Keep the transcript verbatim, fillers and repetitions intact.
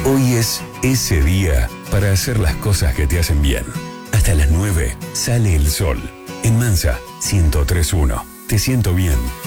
Hoy es ese día para hacer las cosas que te hacen bien. Hasta las nueve sale el sol. En Mansa, ciento tres punto uno. Te siento bien.